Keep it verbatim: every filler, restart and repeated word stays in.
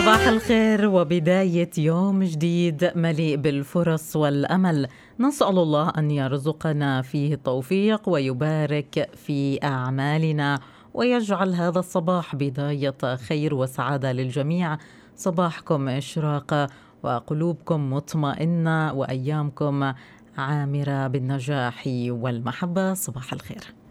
صباح الخير وبداية يوم جديد مليء بالفرص والأمل. نسأل الله أن يرزقنا فيه التوفيق ويبارك في أعمالنا ويجعل هذا الصباح بداية خير وسعادة للجميع. صباحكم إشراقة وقلوبكم مطمئنة وأيامكم عامرة بالنجاح والمحبة. صباح الخير.